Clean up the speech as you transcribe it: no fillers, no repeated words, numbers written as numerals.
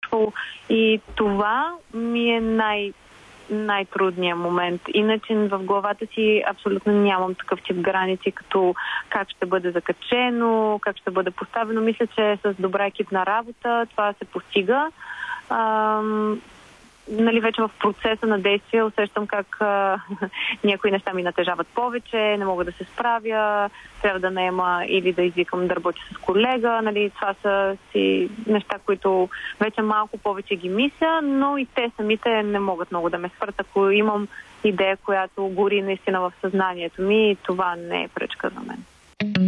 случвало. И това ми е най-трудният момент. Иначе в главата си абсолютно нямам такъв тип граници, като как ще бъде закачено, как ще бъде поставено. Мисля, че с добра екипна работа това се постига. Вече в процеса на действие усещам как някои неща ми натежават повече, не мога да се справя, трябва да наема или да извикам да работя с колега. Това са си неща, които вече малко повече ги мисля, но и те самите не могат много да ме свъртат. Ако имам идея, която гори наистина в съзнанието ми, това не е пречка за мен.